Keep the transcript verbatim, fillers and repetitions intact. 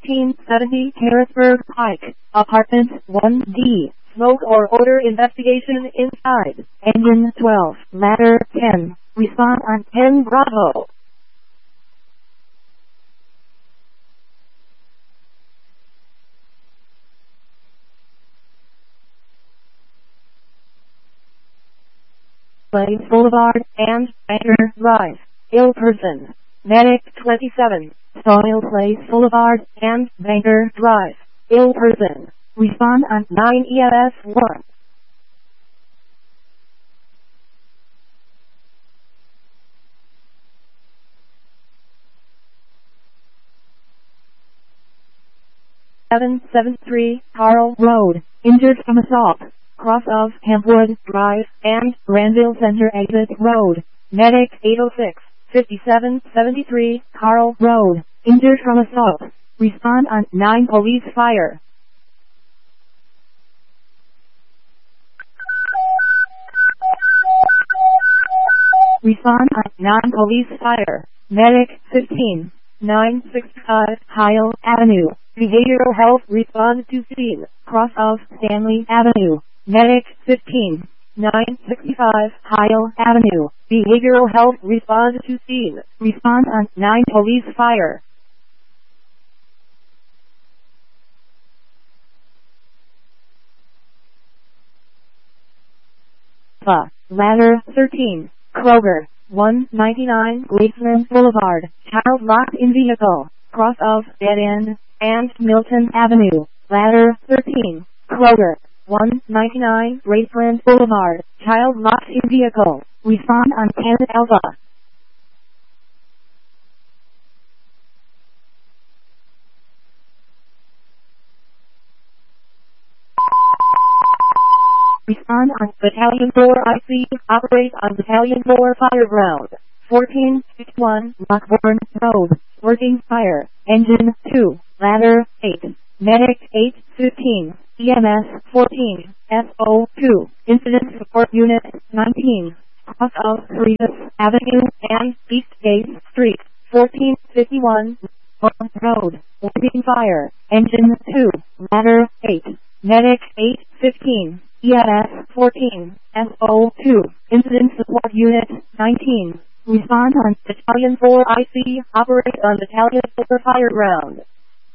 fifteen seventy Harrisburg Pike, Apartment one D. Smoke or odor investigation inside. Engine twelve, ladder ten. Respond on ten Bravo. Place Boulevard and Banker Drive. Ill person. Medic twenty-seven. Soil Place Boulevard and Banker Drive. Ill person. Respond on nine E M S one. seven seven three Carl Road. Injured from assault. Cross of Hempwood Drive and Granville Center Exit Road. Medic eight oh six, fifty-seven seventy-three Carl Road. Injured from assault. Respond on nine Police Fire. Respond on nine Police Fire. Medic fifteen, nine sixty-five Heil Avenue. Behavioral Health respond to scene. Cross of Stanley Avenue. Medic fifteen, nine sixty-five Heil Avenue. Behavioral Health respond to scene. Respond on nine Police Fire. Alpha, ladder thirteen. Kroger, one ninety-nine Glaceman Boulevard. Child locked in vehicle. Cross of Dead End and Milton Avenue. Ladder thirteen. Kroger, one ninety-nine Graceland Boulevard. Child locked in vehicle. Respond on ten Alpha. Respond on Battalion four I C. Operate on Battalion four Fireground. fourteen fifty-one Lockbourne Road. Working fire. Engine two. Ladder eight. Medic eight fifteen. E M S fourteen. S O two. Incident Support Unit nineteen. Cross of Regis Avenue and Eastgate Street. fourteen fifty-one Road. Working fire. Engine two. Ladder eight. Medic eight fifteen. E M S fourteen, S O two, Incident Support Unit nineteen. Respond on Battalion four I C, operate on Battalion four Fireground.